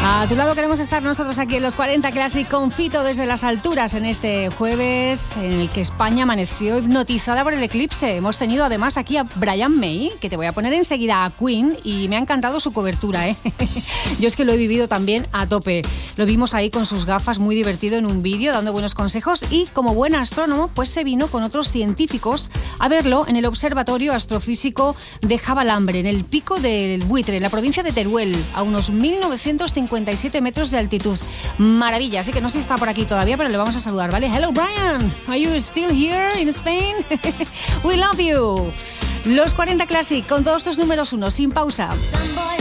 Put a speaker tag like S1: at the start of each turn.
S1: A tu lado queremos estar nosotros aquí en los 40 Classic con Fito desde las alturas en este jueves en el que España amaneció hipnotizada por el eclipse. Hemos tenido además aquí a Brian May, que te voy a poner enseguida a Queen, y me ha encantado su cobertura, ¿eh? Yo es que lo he vivido también a tope. Lo vimos ahí con sus gafas, muy divertido en un vídeo, dando buenos consejos, y como buen astrónomo, pues se vino con otros científicos a verlo en el Observatorio Astrofísico de Javalambre, en el Pico del Buitre, en la provincia de Teruel, a unos 1957 metros de altitud. Maravilla, así que no sé si está por aquí todavía, pero le vamos a saludar, ¿vale? Hello, Brian. Are you still here in Spain? We love you. Los 40 Classic con todos tus números 1, sin pausa.